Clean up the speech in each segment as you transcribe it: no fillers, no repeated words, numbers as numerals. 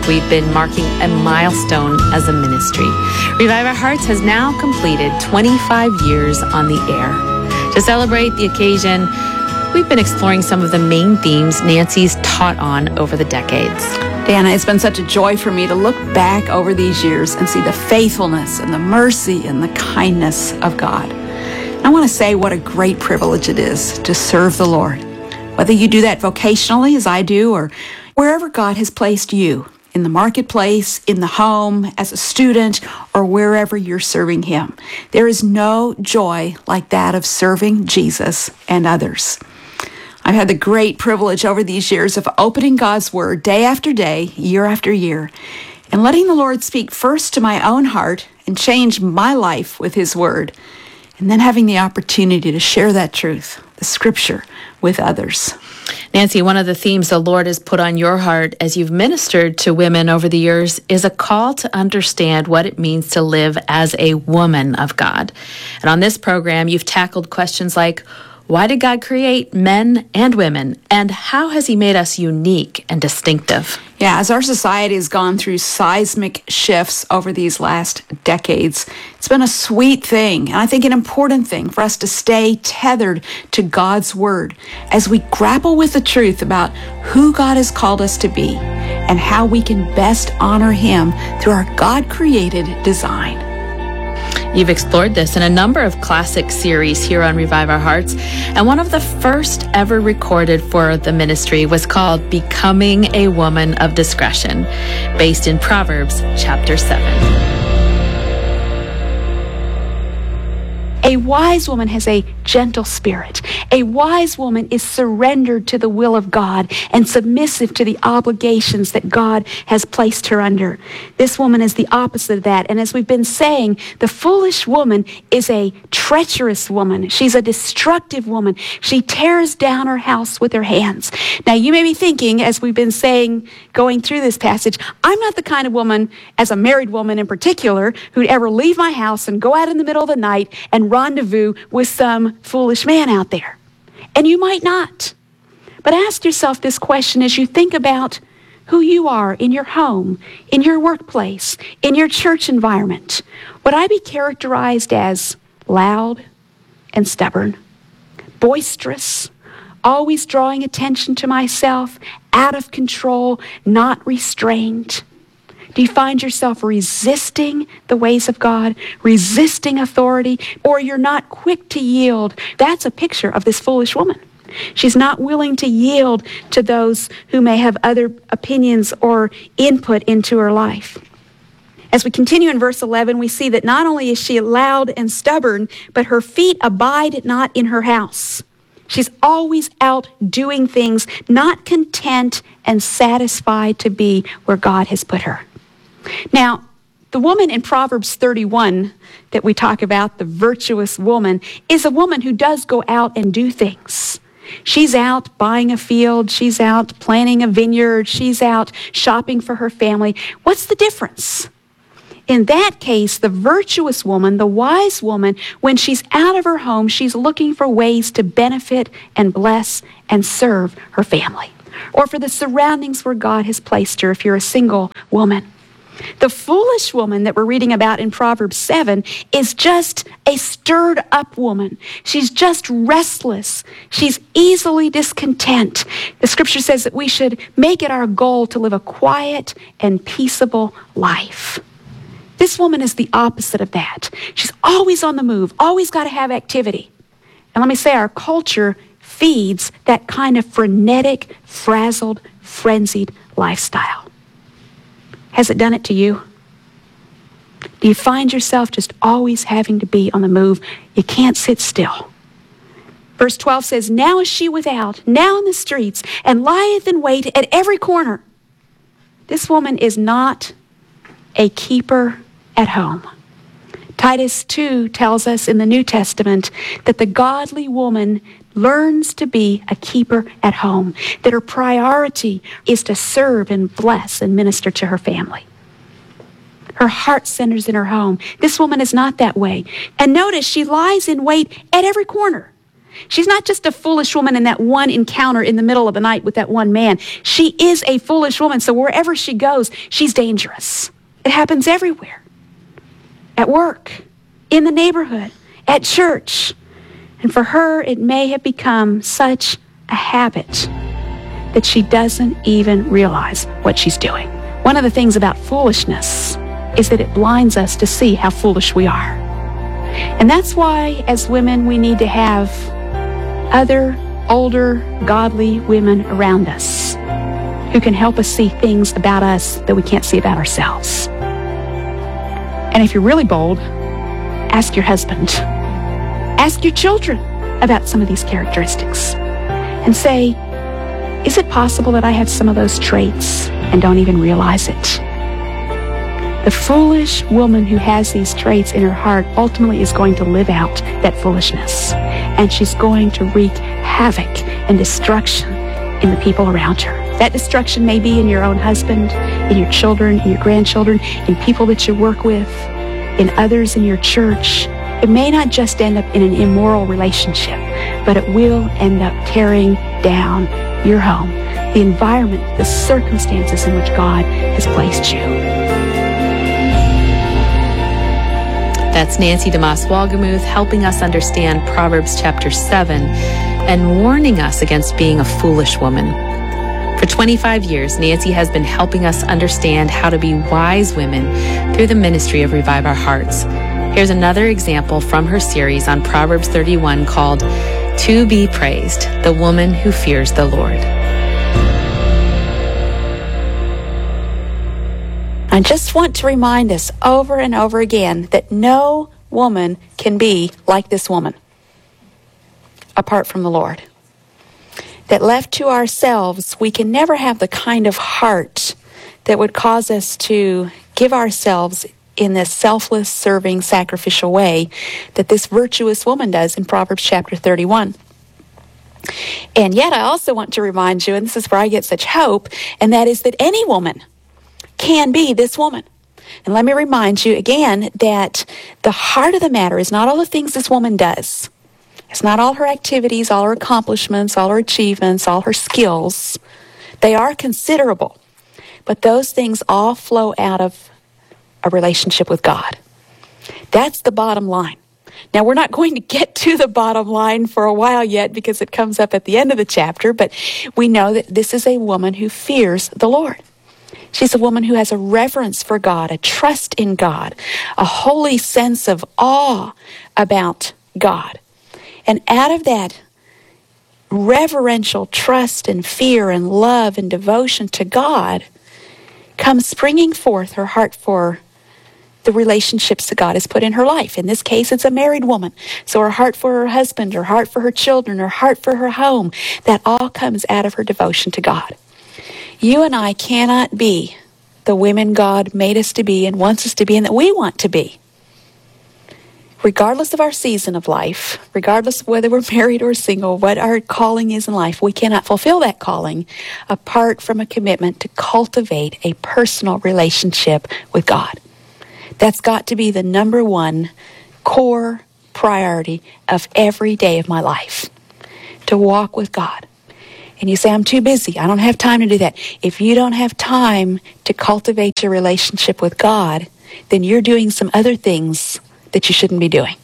we've been marking a milestone as a ministry. Revive Our Hearts has now completed 25 years on the air. To celebrate the occasion, we've been exploring some of the main themes Nancy's taught on over the decades. Dana, it's been such a joy for me to look back over these years and see the faithfulness and the mercy and the kindness of God. I want to say what a great privilege it is to serve the Lord. Whether you do that vocationally, as I do, or wherever God has placed you, in the marketplace, in the home, as a student, or wherever you're serving Him. There is no joy like that of serving Jesus and others. I've had the great privilege over these years of opening God's Word day after day, year after year, and letting the Lord speak first to my own heart and change my life with His Word, and then having the opportunity to share that truth, the Scripture, with others. Nancy, one of the themes the Lord has put on your heart as you've ministered to women over the years is a call to understand what it means to live as a woman of God. And on this program, you've tackled questions like, why did God create men and women? And how has He made us unique and distinctive? Yeah, as our society has gone through seismic shifts over these last decades, it's been a sweet thing, and I think an important thing for us to stay tethered to God's Word as we grapple with the truth about who God has called us to be and how we can best honor Him through our God-created design. You've explored this in a number of classic series here on Revive Our Hearts, and one of the first ever recorded for the ministry was called Becoming a Woman of Discretion, based in Proverbs chapter 7. A wise woman has a gentle spirit. A wise woman is surrendered to the will of God and submissive to the obligations that God has placed her under. This woman is the opposite of that. And as we've been saying, the foolish woman is a treacherous woman. She's a destructive woman. She tears down her house with her hands. Now, you may be thinking, as we've been saying, going through this passage, I'm not the kind of woman, as a married woman in particular, who'd ever leave my house and go out in the middle of the night and rendezvous with some foolish man out there. And you might not. But ask yourself this question as you think about who you are in your home, in your workplace, in your church environment. Would I be characterized as loud and stubborn, boisterous, always drawing attention to myself, out of control, not restrained? Do you find yourself resisting the ways of God, resisting authority, or you're not quick to yield? That's a picture of this foolish woman. She's not willing to yield to those who may have other opinions or input into her life. As we continue in verse 11, we see that not only is she loud and stubborn, but her feet abide not in her house. She's always out doing things, not content and satisfied to be where God has put her. Now, the woman in Proverbs 31 that we talk about, the virtuous woman, is a woman who does go out and do things. She's out buying a field. She's out planting a vineyard. She's out shopping for her family. What's the difference? In that case, the virtuous woman, the wise woman, when she's out of her home, she's looking for ways to benefit and bless and serve her family, or for the surroundings where God has placed her if you're a single woman. The foolish woman that we're reading about in Proverbs 7 is just a stirred up woman. She's just restless. She's easily discontent. The scripture says that we should make it our goal to live a quiet and peaceable life. This woman is the opposite of that. She's always on the move, always got to have activity. And let me say, our culture feeds that kind of frenetic, frazzled, frenzied lifestyle. Has it done it to you? Do you find yourself just always having to be on the move? You can't sit still. Verse 12 says, now is she without, now in the streets, and lieth in wait at every corner. This woman is not a keeper at home. Titus 2 tells us in the New Testament that the godly woman learns to be a keeper at home, that her priority is to serve and bless and minister to her family. Her heart centers in her home. This woman is not that way. And notice she lies in wait at every corner. She's not just a foolish woman in that one encounter in the middle of the night with that one man. She is a foolish woman, so wherever she goes, she's dangerous. It happens everywhere. At work, in the neighborhood, at church. And for her, it may have become such a habit that she doesn't even realize what she's doing. One of the things about foolishness is that it blinds us to see how foolish we are. And that's why, as women, we need to have other, older, godly women around us who can help us see things about us that we can't see about ourselves. And if you're really bold, ask your husband. Ask your children about some of these characteristics. And say, is it possible that I have some of those traits and don't even realize it? The foolish woman who has these traits in her heart ultimately is going to live out that foolishness. And she's going to wreak havoc and destruction in the people around her. That destruction may be in your own husband, in your children, in your grandchildren, in people that you work with, in others in your church. It may not just end up in an immoral relationship, but it will end up tearing down your home, the environment, the circumstances in which God has placed you. That's Nancy DeMoss Wolgemuth helping us understand Proverbs chapter 7 and warning us against being a foolish woman. For 25 years, Nancy has been helping us understand how to be wise women through the ministry of Revive Our Hearts. Here's another example from her series on Proverbs 31 called To Be Praised, the Woman Who Fears the Lord. I just want to remind us over and over again that no woman can be like this woman apart from the Lord. That left to ourselves, we can never have the kind of heart that would cause us to give ourselves in this selfless, serving, sacrificial way that this virtuous woman does in Proverbs chapter 31. And yet I also want to remind you, and this is where I get such hope, and that is that any woman can be this woman. And let me remind you again that the heart of the matter is not all the things this woman does. It's not all her activities, all her accomplishments, all her achievements, all her skills. They are considerable. But those things all flow out of a relationship with God. That's the bottom line. Now, we're not going to get to the bottom line for a while yet because it comes up at the end of the chapter, but we know that this is a woman who fears the Lord. She's a woman who has a reverence for God, a trust in God, a holy sense of awe about God. And out of that reverential trust and fear and love and devotion to God comes springing forth her heart for the relationships that God has put in her life. In this case, it's a married woman. So her heart for her husband, her heart for her children, her heart for her home, that all comes out of her devotion to God. You and I cannot be the women God made us to be and wants us to be and that we want to be. Regardless of our season of life, regardless of whether we're married or single, what our calling is in life, we cannot fulfill that calling apart from a commitment to cultivate a personal relationship with God. That's got to be the number one core priority of every day of my life, to walk with God. And you say, I'm too busy. I don't have time to do that. If you don't have time to cultivate your relationship with God, then you're doing some other things that you shouldn't be doing.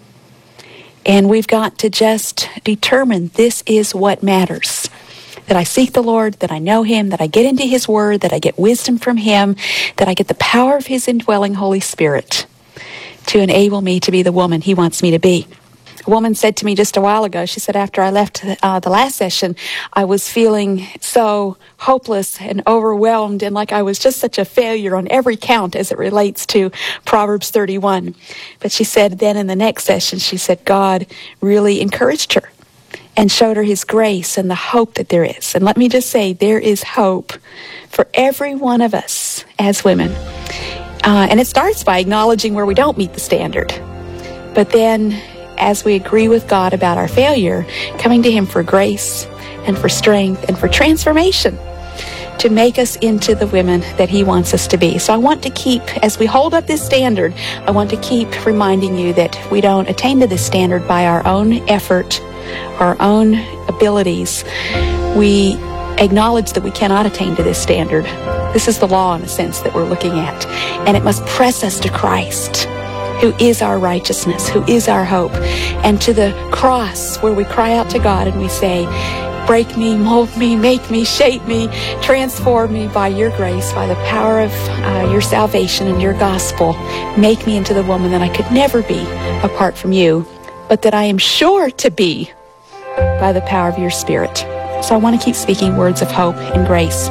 And we've got to just determine this is what matters. That I seek the Lord, that I know Him, that I get into His Word, that I get wisdom from Him, that I get the power of His indwelling Holy Spirit to enable me to be the woman He wants me to be. A woman said to me just a while ago, she said, after I left the last session, I was feeling so hopeless and overwhelmed and like I was just such a failure on every count as it relates to Proverbs 31. But she said then in the next session, she said God really encouraged her and showed her His grace and the hope that there is. And let me just say, there is hope for every one of us as women. And it starts by acknowledging where we don't meet the standard. But then, as we agree with God about our failure, coming to Him for grace and for strength and for transformation to make us into the women that He wants us to be. So I want to keep, as we hold up this standard, I want to keep reminding you that we don't attain to this standard by our own effort our own abilities, we acknowledge that we cannot attain to this standard. This is the law in a sense that we're looking at. And it must press us to Christ, who is our righteousness, who is our hope, and to the cross where we cry out to God and we say, break me, mold me, make me, shape me, transform me by your grace, by the power of your salvation and your gospel. Make me into the woman that I could never be apart from you, but that I am sure to be by the power of your Spirit. So I want to keep speaking words of hope and grace.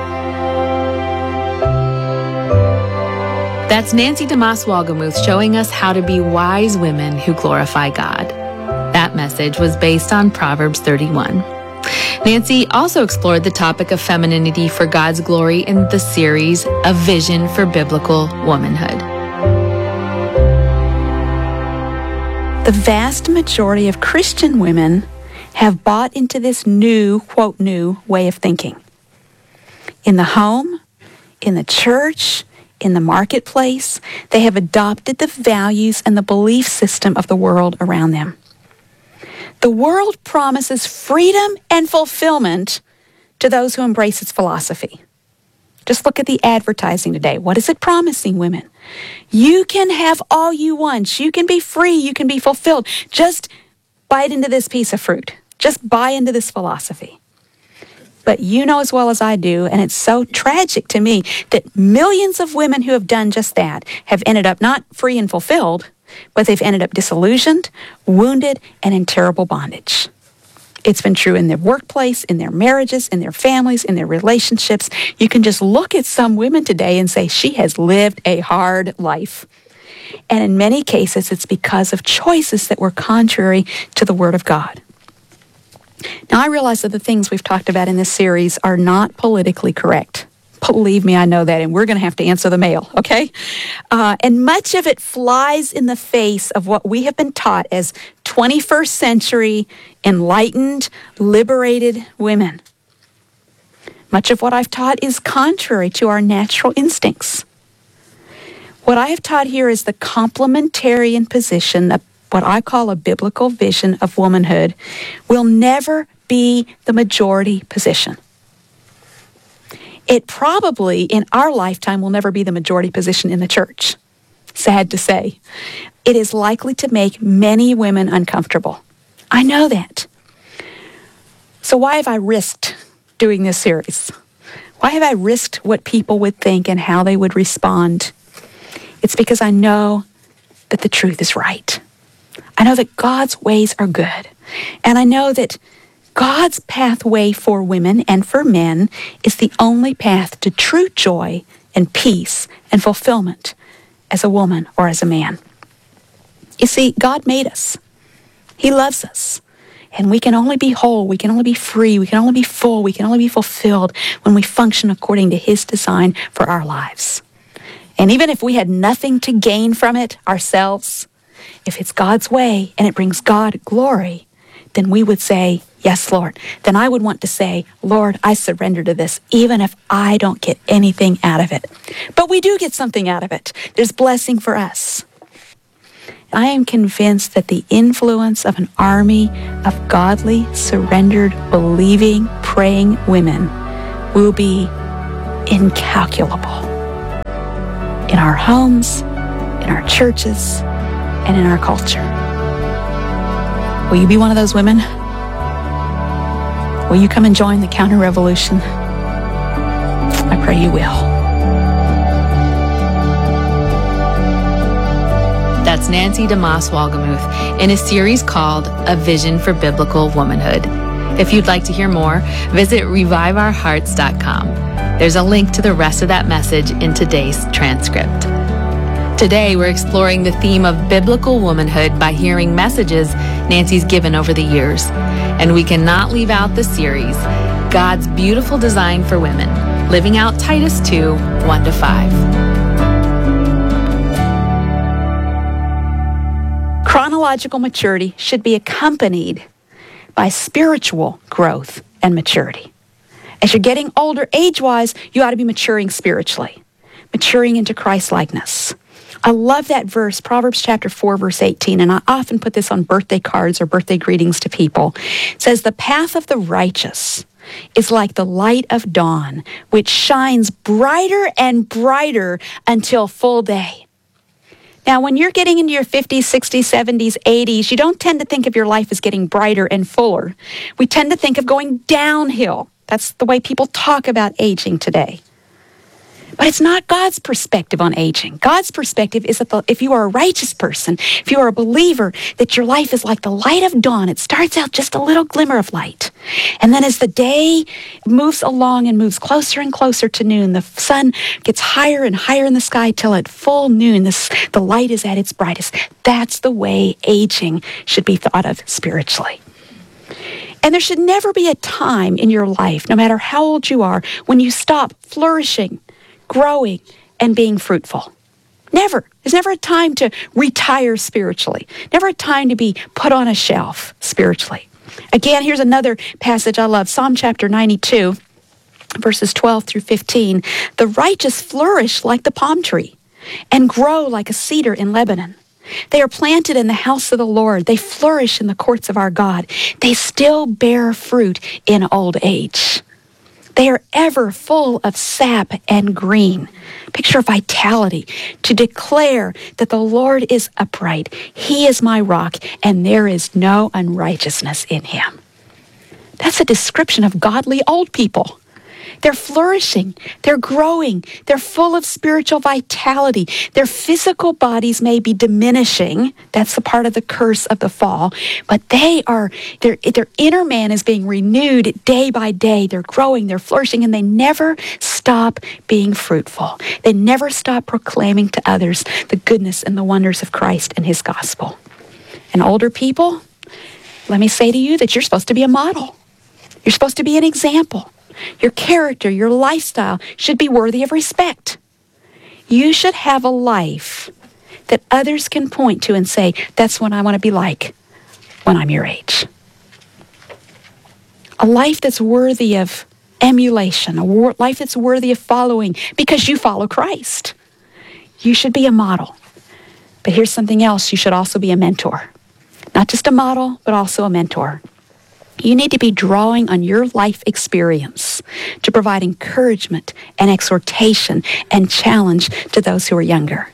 That's Nancy DeMoss Wolgemuth showing us how to be wise women who glorify God. That message was based on Proverbs 31. Nancy also explored the topic of femininity for God's glory in the series A Vision for Biblical Womanhood. The vast majority of Christian women have bought into this new, quote, new way of thinking. In the home, in the church, in the marketplace, they have adopted the values and the belief system of the world around them. The world promises freedom and fulfillment to those who embrace its philosophy. Just look at the advertising today. What is it promising women? You can have all you want. You can be free. You can be fulfilled. Just bite into this piece of fruit. Just buy into this philosophy. But you know as well as I do, and it's so tragic to me, that millions of women who have done just that have ended up not free and fulfilled, but they've ended up disillusioned, wounded, and in terrible bondage. It's been true in their workplace, in their marriages, in their families, in their relationships. You can just look at some women today and say, she has lived a hard life. And in many cases, it's because of choices that were contrary to the Word of God. Now, I realize that the things we've talked about in this series are not politically correct. Believe me, I know that, and we're going to have to answer the mail, okay? And much of it flies in the face of what we have been taught as 21st century, enlightened, liberated women. Much of what I've taught is contrary to our natural instincts. What I have taught here is the complementarian position of what I call a biblical vision of womanhood will never be the majority position. It probably, in our lifetime, will never be the majority position in the church. Sad to say. It is likely to make many women uncomfortable. I know that. So why have I risked doing this series? Why have I risked what people would think and how they would respond? It's because I know that the truth is right. I know that God's ways are good. And I know that God's pathway for women and for men is the only path to true joy and peace and fulfillment as a woman or as a man. You see, God made us. He loves us. And we can only be whole, we can only be free, we can only be full, we can only be fulfilled when we function according to His design for our lives. And even if we had nothing to gain from it ourselves, if it's God's way and it brings God glory, then we would say, yes, Lord. Then I would want to say, Lord, I surrender to this, even if I don't get anything out of it. But we do get something out of it. There's blessing for us. I am convinced that the influence of an army of godly, surrendered, believing, praying women will be incalculable in our homes, in our churches, and in our culture. Will you be one of those women? Will you come and join the counter-revolution? I pray you will. That's Nancy DeMoss Wolgemuth in a series called A Vision for Biblical Womanhood. If you'd like to hear more, visit reviveourhearts.com. There's a link to the rest of that message in today's transcript. Today, we're exploring the theme of biblical womanhood by hearing messages Nancy's given over the years. And we cannot leave out the series, God's Beautiful Design for Women, living out Titus 2, 1-5. Chronological maturity should be accompanied by spiritual growth and maturity. As you're getting older age-wise, you ought to be maturing spiritually, maturing into Christ-likeness. I love that verse, Proverbs chapter 4, verse 18, and I often put this on birthday cards or birthday greetings to people. It says, the path of the righteous is like the light of dawn, which shines brighter and brighter until full day. Now, when you're getting into your 50s, 60s, 70s, 80s, you don't tend to think of your life as getting brighter and fuller. We tend to think of going downhill. That's the way people talk about aging today. But it's not God's perspective on aging. God's perspective is that if you are a righteous person, if you are a believer, that your life is like the light of dawn. It starts out just a little glimmer of light. And then as the day moves along and moves closer and closer to noon, the sun gets higher and higher in the sky till at full noon, the light is at its brightest. That's the way aging should be thought of spiritually. And there should never be a time in your life, no matter how old you are, when you stop flourishing, growing, and being fruitful. Never. There's never a time to retire spiritually. Never a time to be put on a shelf spiritually. Again, here's another passage I love. Psalm chapter 92, verses 12 through 15. The righteous flourish like the palm tree and grow like a cedar in Lebanon. They are planted in the house of the Lord. They flourish in the courts of our God. They still bear fruit in old age. They are ever full of sap and green. Picture of vitality to declare that the Lord is upright. He is my rock, and there is no unrighteousness in him. That's a description of godly old people. They're flourishing. They're growing. They're full of spiritual vitality. Their physical bodies may be diminishing. That's the part of the curse of the fall. But their inner man is being renewed day by day. They're growing. They're flourishing. And they never stop being fruitful. They never stop proclaiming to others the goodness and the wonders of Christ and his gospel. And older people, let me say to you that you're supposed to be a model. You're supposed to be an example. Your character, your lifestyle should be worthy of respect. You should have a life that others can point to and say, that's what I want to be like when I'm your age. A life that's worthy of emulation, a life that's worthy of following because you follow Christ. You should be a model. But here's something else. You should also be a mentor. Not just a model, but also a mentor. You need to be drawing on your life experience to provide encouragement and exhortation and challenge to those who are younger.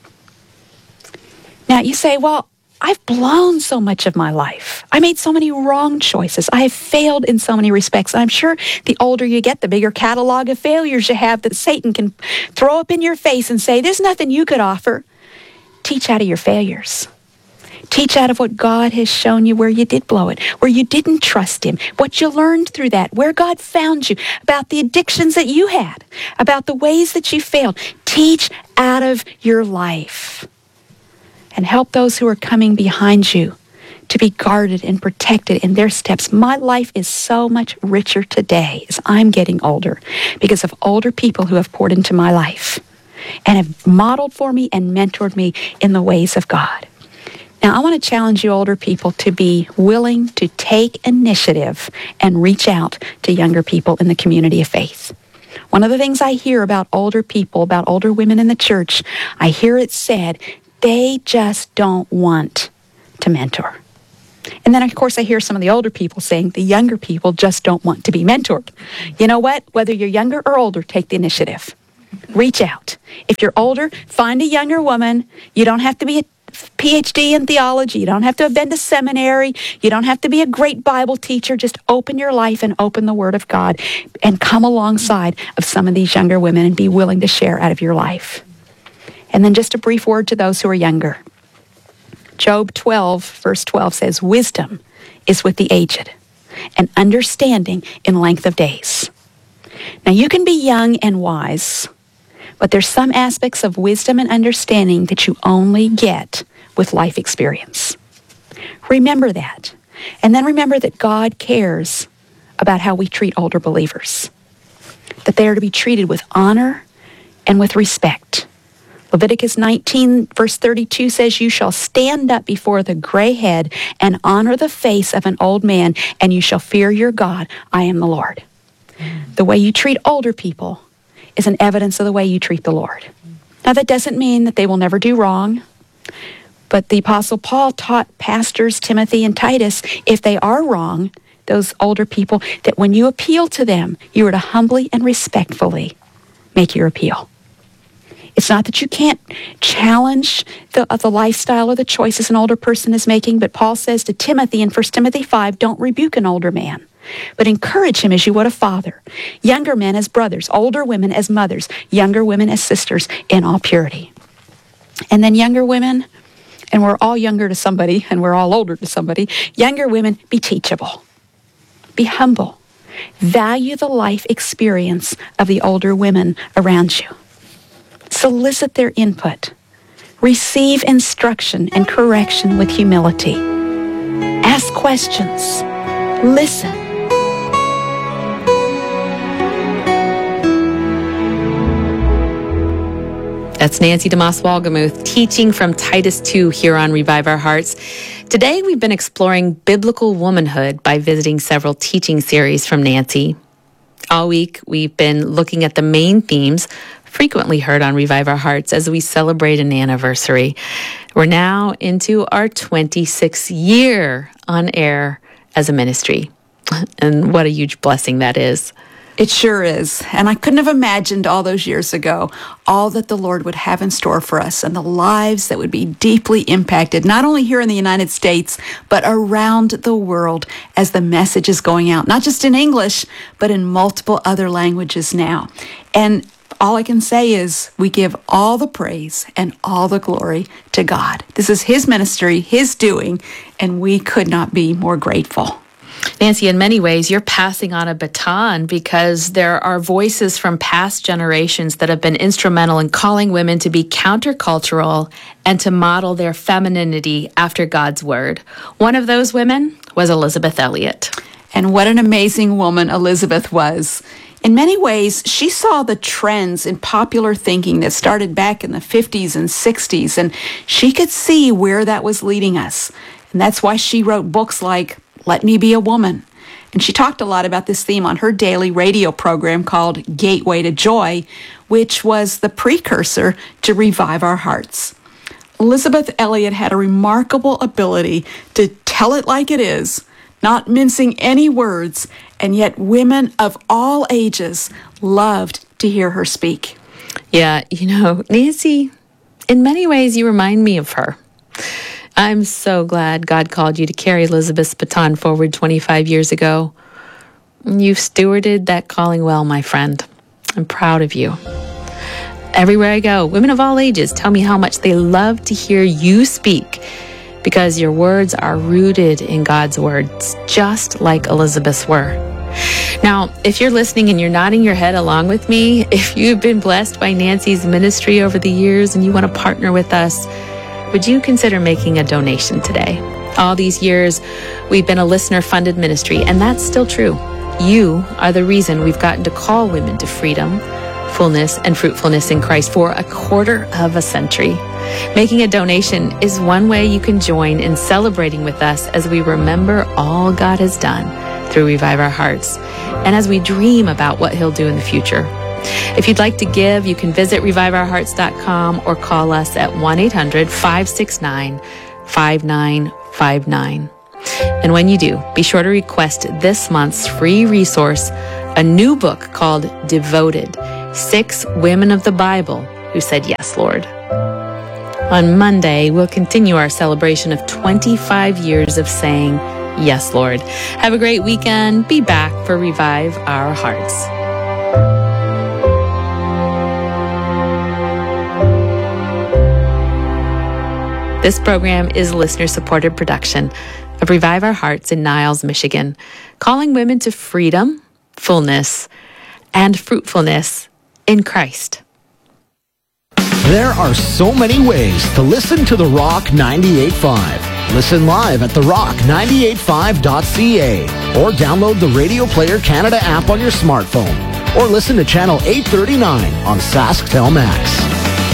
Now, you say, well, I've blown so much of my life. I made so many wrong choices. I have failed in so many respects. I'm sure the older you get, the bigger catalog of failures you have that Satan can throw up in your face and say, there's nothing you could offer. Teach out of your failures. Teach out of what God has shown you where you did blow it, where you didn't trust him, what you learned through that, where God found you, about the addictions that you had, about the ways that you failed. Teach out of your life and help those who are coming behind you to be guarded and protected in their steps. My life is so much richer today as I'm getting older because of older people who have poured into my life and have modeled for me and mentored me in the ways of God. Now, I want to challenge you older people to be willing to take initiative and reach out to younger people in the community of faith. One of the things I hear about older people, about older women in the church, I hear it said, they just don't want to mentor. And then, of course, I hear some of the older people saying the younger people just don't want to be mentored. You know what? Whether you're younger or older, take the initiative. Reach out. If you're older, find a younger woman. You don't have to be a PhD in theology. You don't have to have been to seminary. You don't have to be a great Bible teacher. Just open your life and open the Word of God and come alongside of some of these younger women and be willing to share out of your life. And then just a brief word to those who are younger. Job 12, verse 12 says, wisdom is with the aged and understanding in length of days. Now you can be young and wise, but there's some aspects of wisdom and understanding that you only get with life experience. Remember that. And then remember that God cares about how we treat older believers. That they are to be treated with honor and with respect. Leviticus 19, verse 32 says, you shall stand up before the gray head and honor the face of an old man, and you shall fear your God. I am the Lord. The way you treat older people is an evidence of the way you treat the Lord. Now, that doesn't mean that they will never do wrong. But the Apostle Paul taught pastors Timothy and Titus, if they are wrong, those older people, that when you appeal to them, you are to humbly and respectfully make your appeal. It's not that you can't challenge the lifestyle or the choices an older person is making, but Paul says to Timothy in 1 Timothy 5, don't rebuke an older man, but encourage him as you would a father. Younger men as brothers, older women as mothers, younger women as sisters in all purity. And then younger women, and we're all younger to somebody, and we're all older to somebody, younger women, be teachable. Be humble. Value the life experience of the older women around you. Solicit their input. Receive instruction and correction with humility. Ask questions. Listen. That's Nancy DeMoss Wolgemuth teaching from Titus 2 here on Revive Our Hearts. Today we've been exploring biblical womanhood by visiting several teaching series from Nancy. All week we've been looking at the main themes frequently heard on Revive Our Hearts as we celebrate an anniversary. We're now into our 26th year on air as a ministry. And what a huge blessing that is. It sure is. And I couldn't have imagined all those years ago all that the Lord would have in store for us and the lives that would be deeply impacted, not only here in the United States, but around the world as the message is going out, not just in English, but in multiple other languages now. And all I can say is we give all the praise and all the glory to God. This is His ministry, His doing, and we could not be more grateful. Nancy, in many ways, you're passing on a baton because there are voices from past generations that have been instrumental in calling women to be countercultural and to model their femininity after God's word. One of those women was Elisabeth Elliot. And what an amazing woman Elisabeth was. In many ways, she saw the trends in popular thinking that started back in the 50s and 60s, and she could see where that was leading us. And that's why she wrote books like Let Me Be a Woman. And she talked a lot about this theme on her daily radio program called Gateway to Joy, which was the precursor to Revive Our Hearts. Elisabeth Elliot had a remarkable ability to tell it like it is, not mincing any words, and yet women of all ages loved to hear her speak. Yeah, Nancy, in many ways you remind me of her. I'm so glad God called you to carry Elizabeth's baton forward 25 years ago. You've stewarded that calling well, my friend. I'm proud of you. Everywhere I go, women of all ages tell me how much they love to hear you speak because your words are rooted in God's words, just like Elizabeth's were. Now, if you're listening and you're nodding your head along with me, if you've been blessed by Nancy's ministry over the years and you want to partner with us, would you consider making a donation today? All these years, we've been a listener-funded ministry, and that's still true. You are the reason we've gotten to call women to freedom, fullness, and fruitfulness in Christ for a quarter of a century. Making a donation is one way you can join in celebrating with us as we remember all God has done through Revive Our Hearts, and as we dream about what He'll do in the future. If you'd like to give, you can visit reviveourhearts.com or call us at 1-800-569-5959. And when you do, be sure to request this month's free resource, a new book called Devoted, 6 Women of the Bible Who Said Yes, Lord. On Monday, we'll continue our celebration of 25 years of saying, Yes, Lord. Have a great weekend. Be back for Revive Our Hearts. This program is a listener-supported production of Revive Our Hearts in Niles, Michigan, calling women to freedom, fullness, and fruitfulness in Christ. There are so many ways to listen to The Rock 98.5. Listen live at therock985.ca or download the Radio Player Canada app on your smartphone or listen to Channel 839 on SaskTel Max.